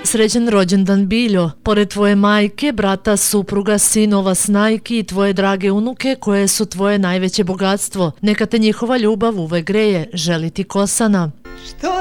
Srećan rođendan, Biljo. Pored tvoje majke, brata, supruga, sinova, snajki i tvoje drage unuke koje su tvoje najveće bogatstvo. Neka te njihova ljubav uvek greje. Želi ti Kosana.